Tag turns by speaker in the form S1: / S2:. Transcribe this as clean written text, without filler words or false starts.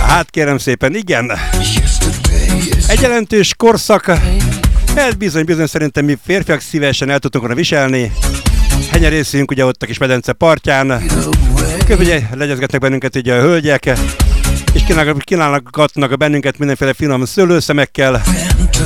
S1: Hát kérem szépen, igen. Egy jelentős korszak. Ez bizony szerintem mi férfiak szívesen el tudtunk volna viselni. Henyerészünk ugye ott a kis medence partján. Ugye legyezgetnek bennünket ugye a hölgyek. És kínálgatnak bennünket mindenféle finom szőlőszemekkel.